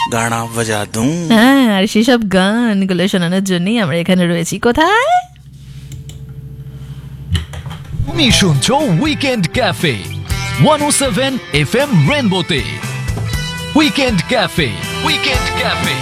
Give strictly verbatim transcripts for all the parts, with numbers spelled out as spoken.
গানা বাজা দুম। হ্যাঁ, আর সেসব গানগুলো শোনানোর জন্যই আমরা এখানে রয়েছি। কোথায়? তুমি শুনছো উইকেন্ড ক্যাফে ওয়ান ও seven F M রেনবোতে। Weekend cafe, weekend cafe.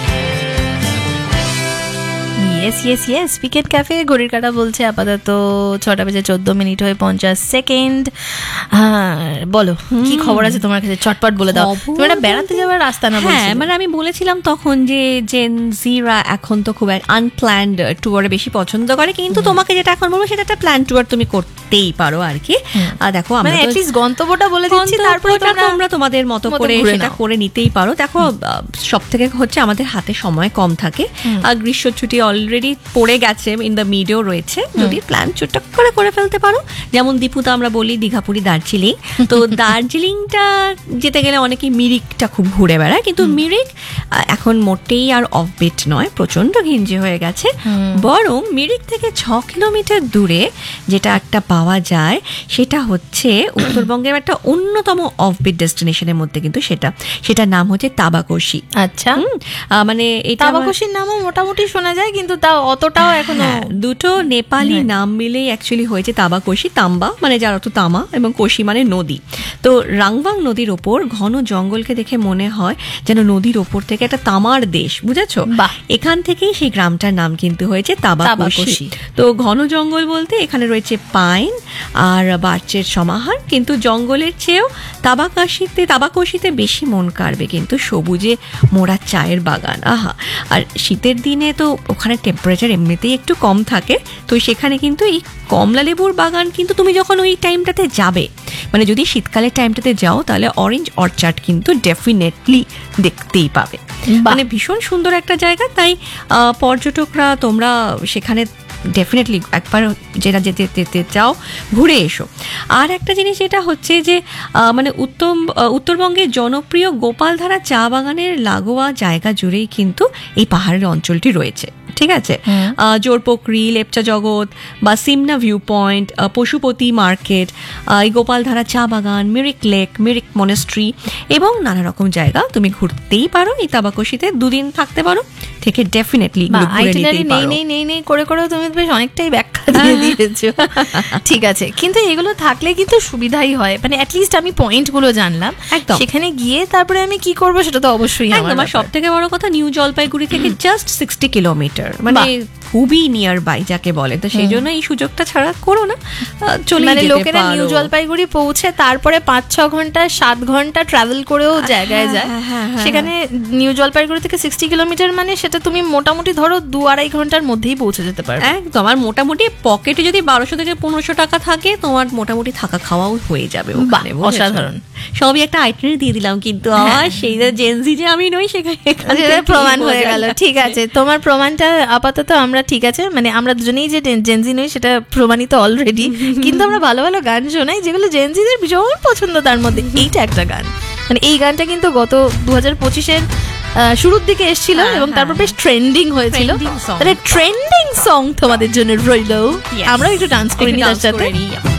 Yes yes yes weekend cafe. ঘড়ির কাঁটা বলছে আপাতত ছটা বেজে চোদ্দ মিনিট হয়ে পঞ্চাশ সেকেন্ড। হ্যাঁ, বলো কি খবর আছে তোমার কাছে? চটপট বলে দাও। তুমি একটা বেড়াতে যাওয়ার রাস্তা না? হ্যাঁ, মানে আমি বলেছিলাম তখন যে জেন জিরা এখন তো খুব আনপ্ল্যান্ড ট্যুরে বেশি পছন্দ করে, কিন্তু তোমাকে যেটা এখন বলবো সেটা একটা প্ল্যান ট্যুর তুমি করতেই পারো আর কি। আর দেখো আমরা মানে অ্যাটলিস্ট গন্তব্যটা বলে দিচ্ছি, তারপরে তোমরা তোমাদের মতো করে সেটা করে নিতেই পারো। দেখো, সব থেকে হচ্ছে আমাদের হাতে সময় কম থাকে, আর গ্রীষ্ম ছুটি অলরেডি পড়ে গেছে, ইন দ্য মিডেও রয়েছে। যদি প্ল্যান ছোট্ট করে করে ফেলতে পারো, যেমন দীপুতা আমরা বলি দীঘাপুরি দার্জিলিং, তো দার্জিলিংটা যেতে গেলে অনেকেই মিরিকটা খুব ঘুরে বেড়ায়, কিন্তু মিরিক এখন মোটেই আর অফবিট নয়, প্রচন্ড ঘিঞ্জি হয়ে গেছে। বরং মিরিক থেকে ছ কিলোমিটার দূরে যেটা একটা পাওয়া যায় সেটা হচ্ছে উত্তরবঙ্গের একটা অন্যতম অফবিট ডেস্টিনেশনের মধ্যে, কিন্তু সেটা সেটার নাম হচ্ছে তাবাকশি। আচ্ছা, মানে এই তাবাকশির নামও মোটামুটি শোনা যায়, কিন্তু তাও অতটাও এখনো দুটো নেপালি নাম মিলেই অ্যাকচুয়ালি হয়েছে তাবাকশি। তাম্বা মানে যার অর্থ তামা, এবং কোশি মানে নদী। তো রাংবাং নদীর ওপর ঘন জঙ্গলকে দেখে মনে হয় যেন নদীর ওপর থেকে একটা তামার দেশ, বুঝেছো? এখান থেকেই সেই গ্রামটার নাম কিন্তু হয়েছে তাবাকশি। তো ঘন জঙ্গল বলতে এখানে রয়েছে পাইন আর বার্চের সমাহার, কিন্তু জঙ্গলের চেয়েও তাবাকশিতে তাবাকশিতে বেশি মন কাড়বে কিন্তু সবুজে মোড়া চায়ের বাগান। আহা, আর শীতের দিনে তো ওখানে টেম্পারেচার এমনিতেই একটু কম থাকে, তো সেখানে কিন্তু এই কমলা লেবুর বাগান কিন্তু তুমি যখন ওই টাইমটাতে যাবে, মানে যদি শীতকালের টাইমটাতে যাও, তাহলে অরেঞ্জ অর্চার্ড কিন্তু ডেফিনেটলি দেখতেই পাবে। মানে ভীষণ সুন্দর একটা জায়গা। তাই পর্যটকরা তোমরা সেখানে ডেফিনেটলি একবার যেটা যেতে যেতে চাও ঘুরে এসো। আর একটা জিনিস যেটা হচ্ছে যে মানে উত্তম উত্তরবঙ্গের জনপ্রিয় গোপালধারা চা বাগানের লাগোয়া জায়গা জুড়েই কিন্তু এই পাহাড়ের অঞ্চলটি রয়েছে, ঠিক আছে? জোরপোখরি, লেপচা জগৎ বা Simna view point, Pashupati market, এই গোপালধারা চা বাগান, মিরিক লেক, মিরিক মনেস্ট্রি এবং নানা রকম জায়গা তুমি ঘুরতেই পারো। এই তাবাকশিতে দুদিন থাকতে পারো, থেকে ডেফিনেটলি নেই নেই নেই নেই করে করেও তুমি বেশ অনেকটাই ব্যাখ্যা দিয়ে দিয়েছো। ঠিক আছে, কিন্তু এগুলো থাকলে কিন্তু সুবিধাই হয়, মানে অ্যাটলিস্ট আমি পয়েন্ট গুলো জানলাম। সেখানে গিয়ে তারপরে আমি কি করবো সেটা তো অবশ্যই। আমার সব থেকে বড় কথা, নিউ জলপাইগুড়ি থেকে জাস্ট সিক্সটি কিলোমিটার, মানে খুবই নিয়ার বাই যাকে বলে। তো সেই জন্য এই সুযোগটা ছাড়া করো না, চলে মানে লোকেরা নিউ জলপাইগুড়ি পৌঁছে তারপরে পাঁচ ছ ঘন্টা সাত ঘন্টা ট্রাভেল করেও জায়গায় যায়, সেখানে নিউ জলপাইগুড়ি থেকে সিক্সটি কিলোমিটার মানে সেটা তুমি মোটামুটি ধরো দু আড়াই ঘন্টার মধ্যেই পৌঁছে যেতে পারবে। একদম। আর মোটামুটি পকেটে যদি বারোশো থেকে পনেরোশো টাকা থাকে, তোমার মোটামুটি থাকা খাওয়াও হয়ে যাবে। অসাধারণ। সবই একটা আইটেনারি দিয়ে দিলাম, কিন্তু আমার সেই জেনজি যে আমি নই সেখানে প্রমাণ হয়ে গেল। ঠিক আছে, তোমার প্রমাণটা আপাতত আমরা, ঠিক আছে, মানে আমরা দুজনেই যে জেনজি নই সেটা প্রমাণিত অলরেডি, কিন্তু আমরা ভালো ভালো গান শোনাই যেগুলো জেনজিদের ভীষণ পছন্দ। তার মধ্যে এইটা একটা গান, মানে এই গানটা কিন্তু গত দু হাজার পঁচিশের শুরুর দিকে এসেছিল এবং তারপর বেশ ট্রেন্ডিং হয়েছিল। তাহলে ট্রেন্ডিং সং তোমাদের জন্য রইল, আমরাও একটু ডান্স করি তার সাথে।